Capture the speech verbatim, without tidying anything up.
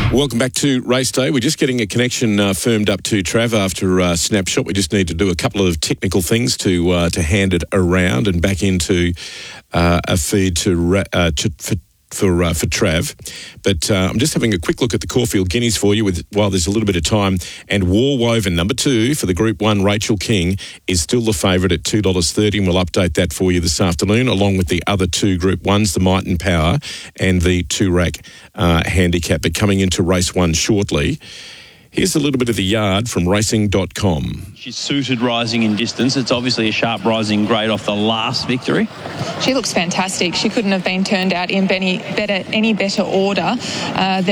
Welcome back to Race Day. We're just getting a connection uh, firmed up to Trav after uh, Snapshot. We just need to do a couple of technical things to uh, to hand it around and back into uh, a feed to, uh, to for for uh, for Trav. But uh, I'm just having a quick look at the Caulfield Guineas for you with, while there's a little bit of time. And War Woven, number two for the Group one, Rachel King, is still the favourite at two dollars thirty, and we'll update that for you this afternoon, along with the other two Group ones, the Might and Power and the two-rack uh, handicap. But coming into race one shortly, here's a little bit of the yard from racing dot com. She's suited rising in distance. It's obviously a sharp rising grade off the last victory. She looks fantastic. She couldn't have been turned out in any better, any better order uh, than